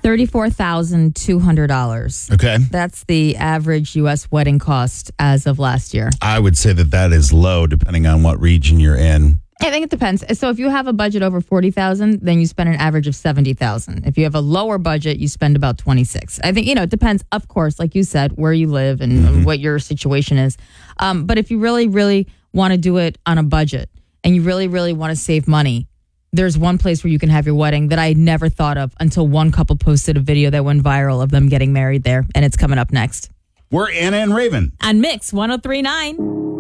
$34,200. Okay. That's the average U.S. wedding cost as of last year. I would say that is low depending on what region you're in. I think it depends. So if you have a budget over $40,000, then you spend an average of $70,000. If you have a lower budget, you spend about $26,000. I think, it depends, of course, like you said, where you live and what your situation is. But if you really, really want to do it on a budget and you really, really want to save money, there's one place where you can have your wedding that I never thought of until one couple posted a video that went viral of them getting married there. And it's coming up next. We're Anna and Raven On Mix 103.9.